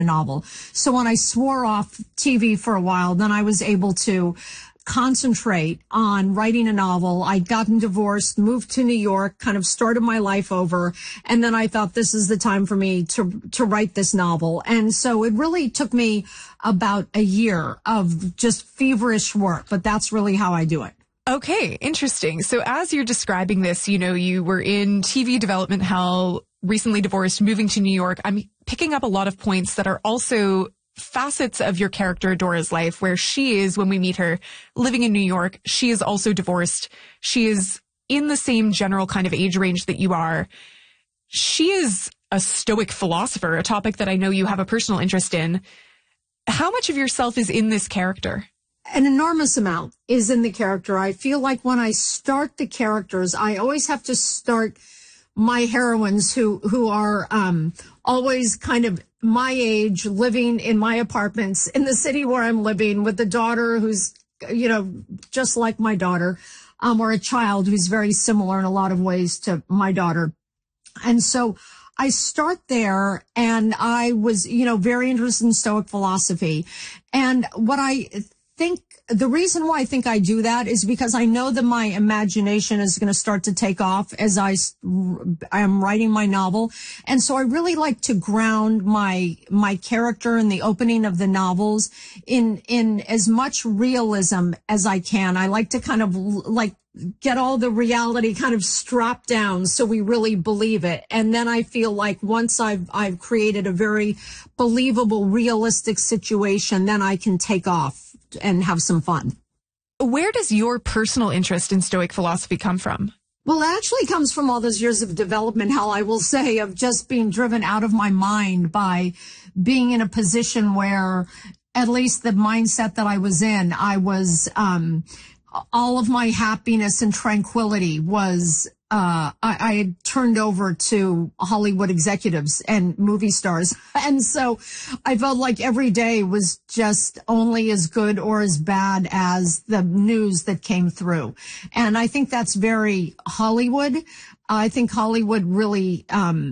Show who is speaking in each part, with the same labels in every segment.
Speaker 1: novel. So when I swore off TV for a while, then I was able to concentrate on writing a novel. I'd gotten divorced, moved to New York, kind of started my life over. And then I thought this is the time for me to write this novel. And so it really took me about a year of just feverish work, but that's really how I do it.
Speaker 2: Okay, interesting. So as you're describing this, you were in TV development hell, recently divorced, moving to New York. I'm picking up a lot of points that are also facets of your character, Dora's life, where she is, when we meet her, living in New York. She is also divorced. She is in the same general kind of age range that you are. She is a Stoic philosopher, a topic that I know you have a personal interest in. How much of yourself is in this character?
Speaker 1: An enormous amount is in the character. I feel like when I start the characters, I always have to start my heroines who are always kind of my age, living in my apartments in the city where I'm living, with a daughter who's, just like my daughter, or a child who's very similar in a lot of ways to my daughter. And so I start there, and I was, very interested in Stoic philosophy. And what I think, the reason why I think I do that is because I know that my imagination is going to start to take off as I am writing my novel. And so I really like to ground my character in the opening of the novels in as much realism as I can. I like to kind of get all the reality kind of strapped down so we really believe it. And then I feel like once I've created a very believable, realistic situation, then I can take off and have some fun.
Speaker 2: Where does your personal interest in Stoic philosophy come from?
Speaker 1: Well, it actually comes from all those years of development hell, I will say, of just being driven out of my mind by being in a position where, at least the mindset that I was in, I was, all of my happiness and tranquility was, I had turned over to Hollywood executives and movie stars. And so I felt like every day was just only as good or as bad as the news that came through. And I think that's very Hollywood. I think Hollywood really,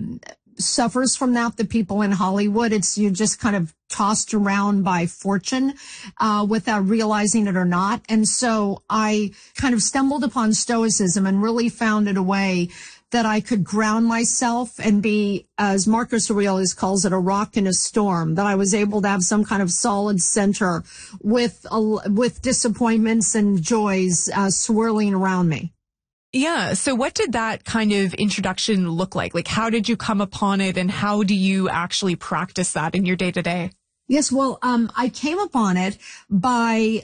Speaker 1: suffers from that. The people in Hollywood, you're just kind of tossed around by fortune, without realizing it or not. And so I kind of stumbled upon Stoicism and really found it a way that I could ground myself and be, as Marcus Aurelius calls it, a rock in a storm, that I was able to have some kind of solid center with disappointments and joys, swirling around me.
Speaker 2: Yeah. So what did that kind of introduction look like? Like, how did you come upon it, and how do you actually practice that in your day to day?
Speaker 1: Yes. Well, I came upon it by,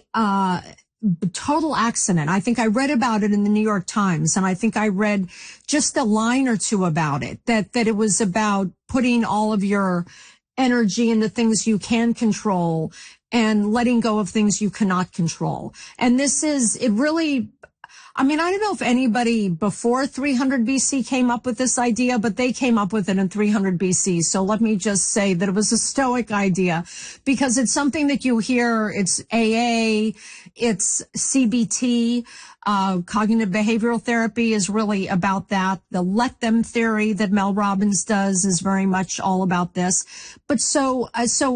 Speaker 1: total accident. I think I read about it in the New York Times, and I think I read just a line or two about it, that it was about putting all of your energy into things you can control and letting go of things you cannot control. And it really, I don't know if anybody before 300 BC came up with this idea, but they came up with it in 300 BC. So let me just say that it was a Stoic idea, because it's something that you hear. It's AA, it's CBT, cognitive behavioral therapy is really about that. The let them theory that Mel Robbins does is very much all about this. But so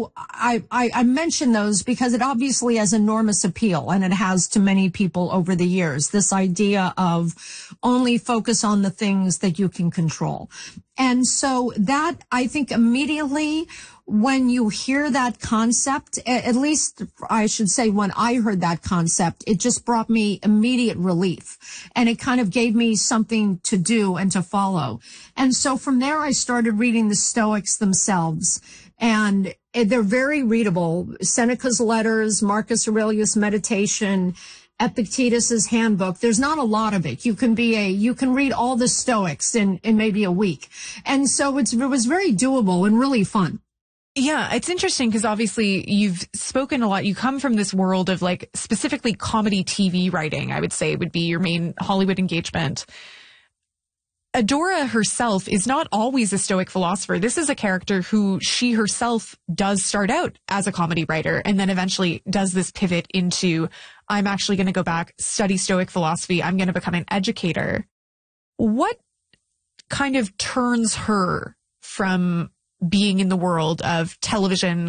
Speaker 1: I mention those because it obviously has enormous appeal, and it has to many people over the years, this idea of only focus on the things that you can control. And so that, I think, immediately when you hear that concept, at least I should say when I heard that concept, it just brought me immediate relief, and it kind of gave me something to do and to follow. And so from there, I started reading the Stoics themselves, and they're very readable. Seneca's Letters, Marcus Aurelius' Meditation, Epictetus's Handbook. There's not a lot of it. You can read all the Stoics in maybe a week. And so it was very doable and really fun.
Speaker 2: Yeah, it's interesting because obviously you've spoken a lot. You come from this world of specifically comedy TV writing, I would say would be your main Hollywood engagement. Adora herself is not always a Stoic philosopher. This is a character who she herself does start out as a comedy writer and then eventually does this pivot into, I'm actually going to go back, study Stoic philosophy. I'm going to become an educator. What kind of turns her from being in the world of television,